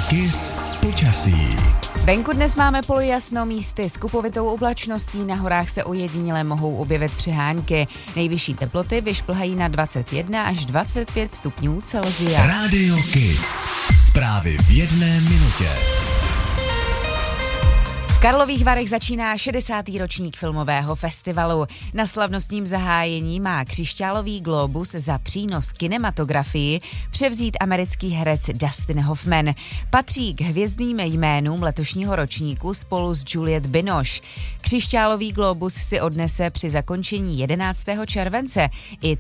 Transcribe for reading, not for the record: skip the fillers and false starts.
KISS počasí. Venku dnes máme polojasno, místy s kupovitou oblačností, na horách se ojediněle mohou objevit přehánky. Nejvyšší teploty vyšplhají na 21 až 25 stupňů Celsia. Rádio KISS. Zprávy v 1 minutě. V Karlových Varech začíná 60. ročník filmového festivalu. Na slavnostním zahájení má křišťálový glóbus za přínos kinematografii převzít americký herec Dustin Hoffman. Patří k hvězdným jménům letošního ročníku spolu s Juliette Binoche. Křišťálový glóbus si odnese při zakončení 11. července i